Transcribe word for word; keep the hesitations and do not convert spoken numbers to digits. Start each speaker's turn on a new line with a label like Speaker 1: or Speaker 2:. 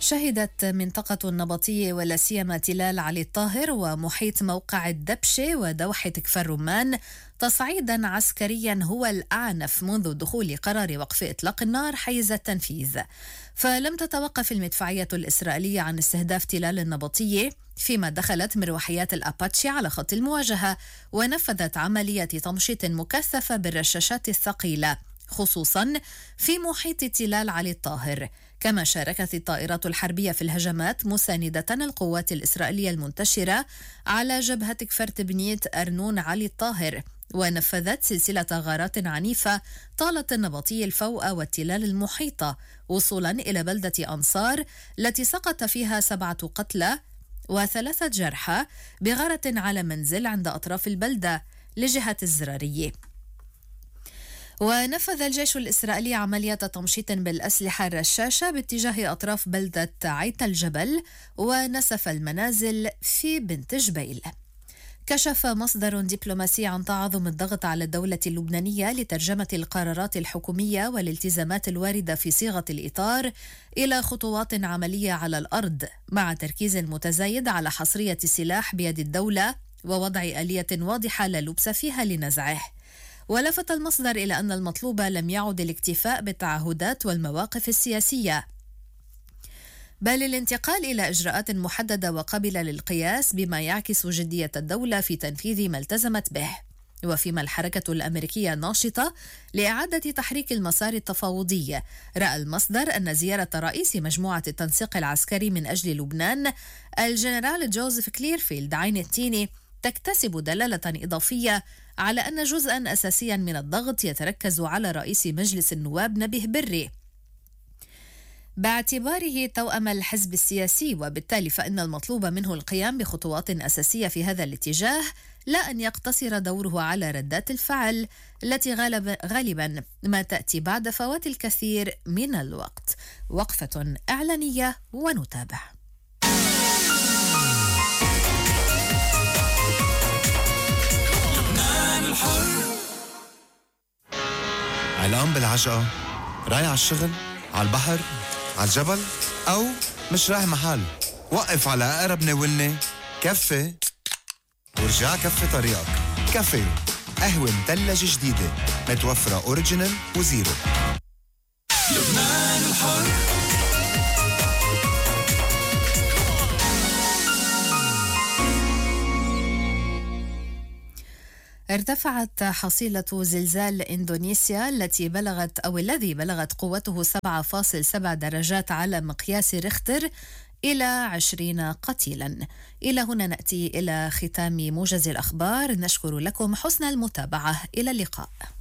Speaker 1: شهدت منطقة النبطية ولا سيما تلال علي الطاهر ومحيط موقع الدبشة ودوحة كفر رمان تصعيدا عسكريا هو الأعنف منذ دخول قرار وقف إطلاق النار حيز التنفيذ. فلم تتوقف المدفعية الإسرائيلية عن استهداف تلال النبطية، فيما دخلت مروحيات الأباتشي على خط المواجهة ونفذت عملية تمشيط مكثفة بالرشاشات الثقيلة خصوصا في محيط تلال علي الطاهر. كما شاركت الطائرات الحربية في الهجمات مساندة القوات الإسرائيلية المنتشرة على جبهة كفر تبنيت أرنون علي الطاهر، ونفذت سلسلة غارات عنيفة طالت النبطي الفوء والتلال المحيطة وصولا إلى بلدة أنصار التي سقط فيها سبعة قتلى وثلاثة جرحى بغارة على منزل عند أطراف البلدة لجهة الزرارية. ونفذ الجيش الإسرائيلي عملية تمشيط بالأسلحة الرشاشة باتجاه أطراف بلدة عيت الجبل ونسف المنازل في بنت جبيل. كشف مصدر دبلوماسي عن تعاظم الضغط على الدولة اللبنانية لترجمة القرارات الحكومية والالتزامات الواردة في صيغة الإطار إلى خطوات عملية على الأرض، مع تركيز متزايد على حصرية السلاح بيد الدولة ووضع آلية واضحة لا لبس فيها لنزعه. ولفت المصدر إلى أن المطلوب لم يعد الاكتفاء بالتعهدات والمواقف السياسية، بل الانتقال إلى إجراءات محددة وقابلة للقياس بما يعكس جدية الدولة في تنفيذ ما التزمت به. وفيما الحركة الأمريكية ناشطة لإعادة تحريك المسار التفاوضي، رأى المصدر أن زيارة رئيس مجموعة التنسيق العسكري من أجل لبنان الجنرال جوزيف كليرفيلد عين التيني تكتسب دلالة إضافية على أن جزءاً أساسياً من الضغط يتركز على رئيس مجلس النواب نبيه بري باعتباره توأم الحزب السياسي، وبالتالي فإن المطلوب منه القيام بخطوات أساسية في هذا الاتجاه، لا أن يقتصر دوره على ردات الفعل التي غالب غالباً ما تأتي بعد فوات الكثير من الوقت. وقفة إعلانية ونتابع.
Speaker 2: علقان بالعجقة، رايح على الشغل، على البحر، على الجبل، أو مش رايح محل. وقف على أقرب ناولني كفي ورجع كفي طريقك. كفي قهوة مثلجة جديدة متوفرة أوريجينال وزيرو. لبنان الحر.
Speaker 1: ارتفعت حصيلة زلزال إندونيسيا التي بلغت أو الذي بلغت قوته سبعة فاصلة سبعة درجات على مقياس ريختر إلى عشرين قتيلا. إلى هنا نأتي إلى ختام موجز الأخبار، نشكر لكم حسن المتابعة، إلى اللقاء.